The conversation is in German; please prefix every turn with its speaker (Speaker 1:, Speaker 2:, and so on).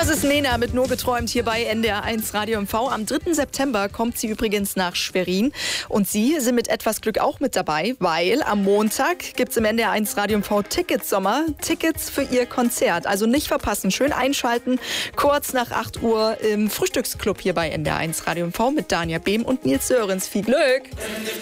Speaker 1: Das ist Nena mit Nur geträumt hier bei NDR1 Radio MV. Am 3. September kommt sie übrigens nach Schwerin. Und Sie sind mit etwas Glück auch mit dabei, weil am Montag gibt es im NDR1 Radio MV Ticketsommer, Tickets für Ihr Konzert. Also nicht verpassen, schön einschalten, kurz nach 8 Uhr im Frühstücksclub hier bei NDR1 Radio MV mit Dania Behm und Nils Sörens. Viel Glück!